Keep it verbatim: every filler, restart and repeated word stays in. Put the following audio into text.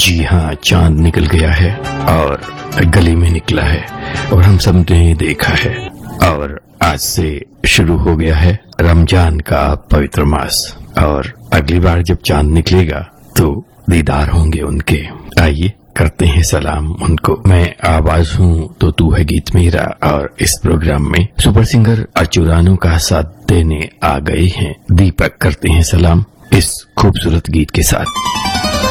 जी हाँ, चांद निकल गया है और गली में निकला है और हम सब ने देखा है। और आज से शुरू हो गया है रमजान का पवित्र मास और अगली बार जब चांद निकलेगा तो दीदार होंगे उनके। आइए करते हैं सलाम उनको। मैं आवाज हूँ तो तू है गीत मेरा और इस प्रोग्राम में सुपर सिंगर अर्चुरानू का साथ देने आ गए हैं दीपक। करते हैं सलाम इस खूबसूरत गीत के साथ।